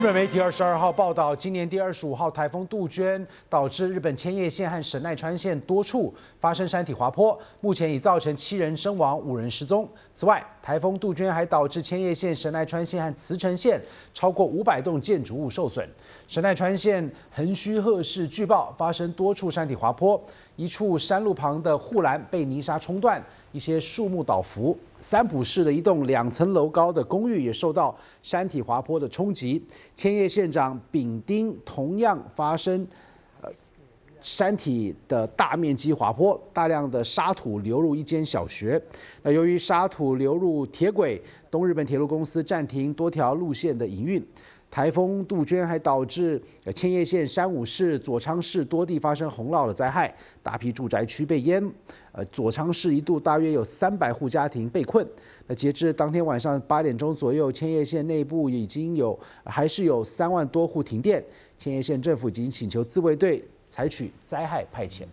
日本媒体22号报道，今年第25号台风杜鹃导致日本千叶县和神奈川县多处发生山体滑坡，目前已造成7人身亡，5人失踪。此外，台风杜鹃还导致千叶县、神奈川县和茨城县超过500栋建筑物受损。神奈川县横须贺市据报发生多处山体滑坡，一处山路旁的护栏被泥沙冲断，一些树木倒伏。三浦市的一栋2层楼高的公寓也受到山体滑坡的冲击。千叶县长丙丁同样发生山体的大面积滑坡，大量的沙土流入一间小学。由于沙土流入铁轨，东日本铁路公司暂停多条路线的营运。台风杜鹃还导致千叶县山武市、佐仓市多地发生洪涝的灾害，大批住宅区被淹。佐仓市一度大约有300户家庭被困。截至当天晚上8点钟左右，千叶县内部还是有3万多户停电。千叶县政府已经请求自卫队采取灾害派遣。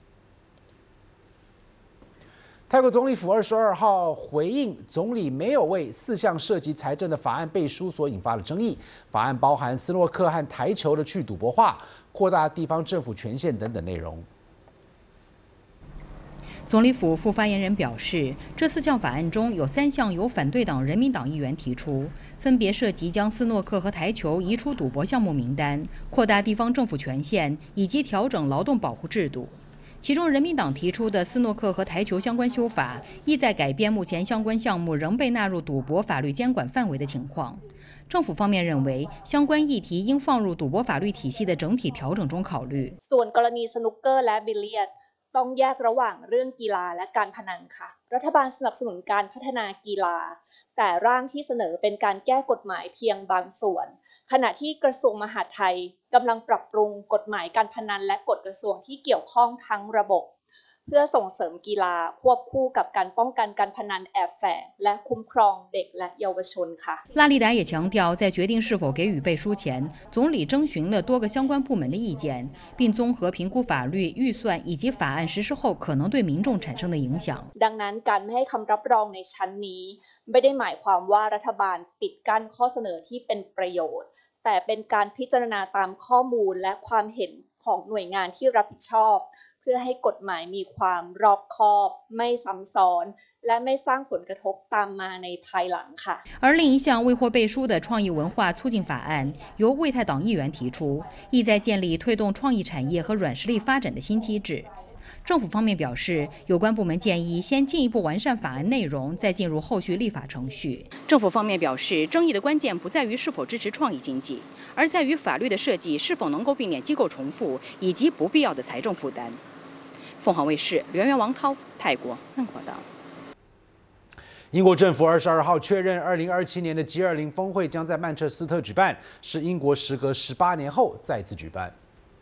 泰国总理府22号回应，总理没有为4项涉及财政的法案背书所引发的争议。法案包含斯诺克和台球的去赌博化、扩大地方政府权限等等内容。 总理府副发言人表示，这4项法案中有3项由反对党人民党议员提出，分别涉及将斯诺克和台球移出赌博项目名单、扩大地方政府权限以及调整劳动保护制度。其中，人民党提出的斯诺克和台球相关修法，意在改变目前相关项目仍被纳入赌博法律监管范围的情况。政府方面认为，相关议题应放入赌博法律体系的整体调整中考虑。 ส่วนกรณีสนุกเกอร์และบิลเลียดต้องแยกระหว่างเรื่องกีฬาและการพนันค่ะรัฐบาลสนับสนุนการพัฒนากีฬาแต่ร่างที่เสนอเป็นการแก้กฎหมายเพียงบางส่วนขณะที่กระทรวงมหาดไทยกำลังปรับปรุงกฎหมายการพนันและกฎกระทรวงที่เกี่ยวข้องทั้งระบบเพื่อส่งเสริมกีฬาควบคู่กับการป้องกันการพนันแอบแฝงและคุ้มครองเด็กและเยาวชนค่ะ拉利达也强调，在决定是否给予背书前，总理征询了多个相关部门的意见，并综合评估法律、预算以及法案实施后可能对民众产生的影响。 ดังนั้นการไม่ให้คำรับรองในชั้นนี้ไม่ได้หมายความว่ารัฐบาลปิดกั้นข้อเสนอที่เป็นประโยชน์แต่เป็นการพิจารณาตามข้อมูลและความเห็นของหน่วยงานที่รับผิดชอบเพื่อให้กฎหมายมีความรอบคอบไม่ซ้ำซ้อนและไม่สร้างผลกระทบตามมาในภายหลังค่ะ而另一项未获背书的创意文化促进法案，由为泰党议员提出，意在建立推动创意产业和软实力发展的新机制。政府方面表示，有关部门建议先进一步完善法案内容，再进入后续立法程序。政府方面表示，争议的关键不在于是否支持创意经济，而在于法律的设计是否能够避免机构重复以及不必要的财政负担。凤凰卫视刘源王涛，泰国问报道。 英国政府22号确认，2027年的 G20 峰会将在曼彻斯特举办，是英国时隔18年后再次举办。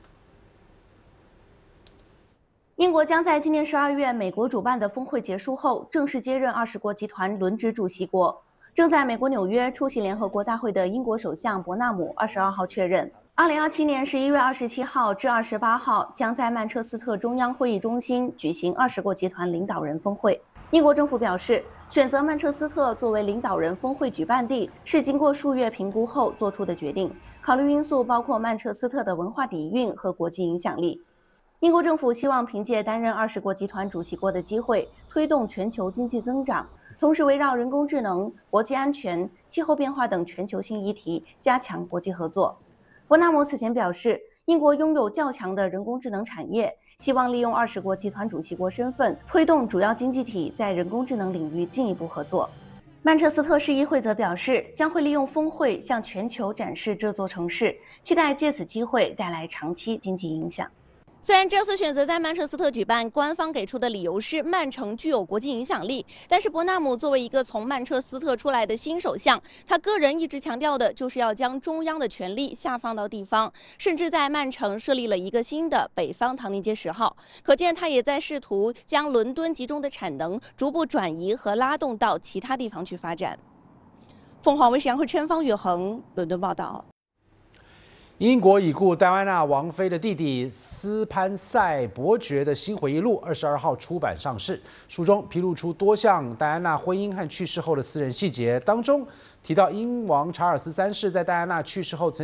英国将在今年12月美国主办的峰会结束后，正式接任20国集团轮值主席国。正在美国纽约出席联合国大会的英国首相伯纳姆22号确认，2027年11月27号至28号将在曼彻斯特中央会议中心举行20国集团领导人峰会。英国政府表示，选择曼彻斯特作为领导人峰会举办地是经过数月评估后做出的决定，考虑因素包括曼彻斯特的文化底蕴和国际影响力。英国政府希望凭借担任20国集团主席国的机会，推动全球经济增长，同时围绕人工智能、国际安全、气候变化等全球性议题加强国际合作。伯纳姆此前表示，英国拥有较强的人工智能产业，希望利用20国集团主席国身份，推动主要经济体在人工智能领域进一步合作。曼彻斯特市议会则表示，将会利用峰会向全球展示这座城市，期待借此机会带来长期经济影响。 虽然这次选择在曼彻斯特举办，官方给出的理由是曼城具有国际影响力，但是伯纳姆作为一个从曼彻斯特出来的新首相，他个人一直强调的就是要将中央的权力下放到地方，甚至在曼城设立了一个新的北方唐宁街10号，可见他也在试图将伦敦集中的产能逐步转移和拉动到其他地方去发展。凤凰卫视杨慧琛、方宇恒伦敦报道。 英国已故戴安娜王妃的弟弟斯潘塞伯爵的新回忆录22号出版上市，书中披露出多项戴安娜婚姻和去世后的私人细节，当中提到英王查尔斯3世在戴安娜去世后曾